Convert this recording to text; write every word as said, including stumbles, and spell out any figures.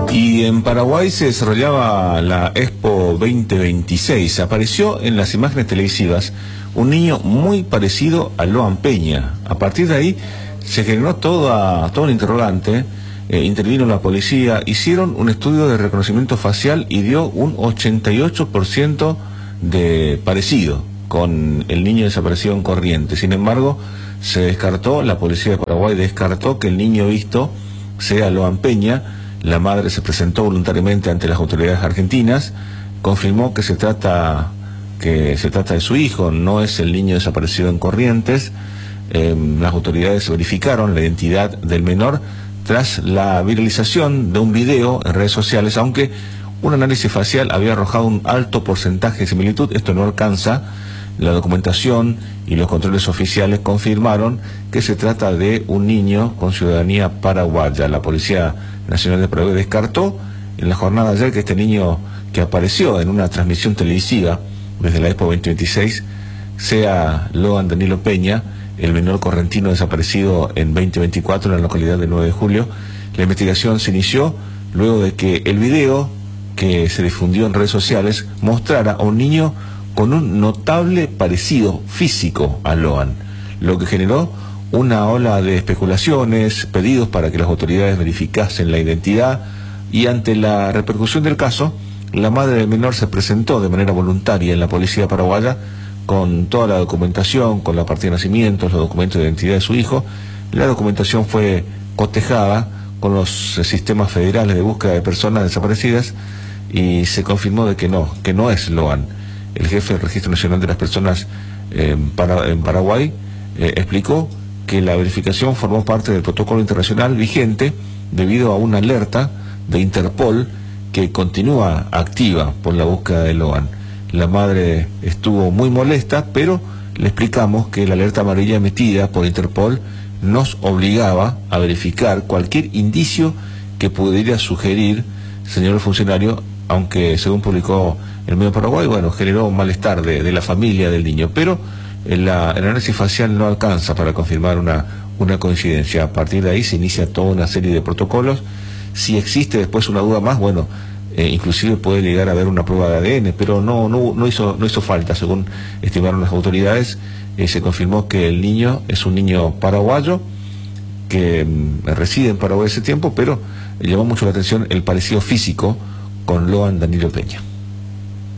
Y en Paraguay se desarrollaba la Expo veinte veintiséis. Apareció en las imágenes televisivas un niño muy parecido a Loan Peña. A partir de ahí se generó toda, todo un interrogante. Eh, intervino la policía, hicieron un estudio de reconocimiento facial y dio un ochenta y ocho por ciento de parecido con el niño desaparecido en Corrientes. Sin embargo, se descartó, la policía de Paraguay descartó que el niño visto sea Loan Peña. La madre se presentó voluntariamente ante las autoridades argentinas, confirmó que se trata que se trata de su hijo, no es el niño desaparecido en Corrientes. Eh, las autoridades verificaron la identidad del menor tras la viralización de un video en redes sociales, aunque un análisis facial había arrojado un alto porcentaje de similitud. Esto no alcanza. La documentación y los controles oficiales confirmaron que se trata de un niño con ciudadanía paraguaya. La Policía Nacional de Paraguay descartó en la jornada de ayer que este niño que apareció en una transmisión televisiva desde la Expo veinte veintiséis sea Loan Danilo Peña, el menor correntino desaparecido en veinte veinticuatro en la localidad de nueve de julio. La investigación se inició luego de que el video que se difundió en redes sociales mostrara a un niño con un notable parecido físico a Loan, lo que generó una ola de especulaciones, pedidos para que las autoridades verificasen la identidad, y ante la repercusión del caso, la madre del menor se presentó de manera voluntaria en la policía paraguaya con toda la documentación, con la partida de nacimiento, los documentos de identidad de su hijo. La documentación fue cotejada con los sistemas federales de búsqueda de personas desaparecidas y se confirmó de que no, que no es Loan. El jefe del Registro Nacional de las Personas eh, para, en Paraguay eh, explicó que la verificación formó parte del protocolo internacional vigente debido a una alerta de Interpol que continúa activa por la búsqueda de Loan. La madre estuvo muy molesta, pero le explicamos que la alerta amarilla emitida por Interpol nos obligaba a verificar cualquier indicio que pudiera sugerir, señor funcionario, aunque según publicó el medio Paraguay, bueno, generó un malestar de, de la familia del niño, pero el, la, el análisis facial no alcanza para confirmar una, una coincidencia. A partir de ahí se inicia toda una serie de protocolos. Si existe después una duda más, bueno, eh, inclusive puede llegar a haber una prueba de A D N, pero no, no, no, hizo, no hizo falta, según estimaron las autoridades. Eh, se confirmó que el niño es un niño paraguayo que mm, reside en Paraguay ese tiempo, pero llamó mucho la atención el parecido físico con Loan Danilo Peña.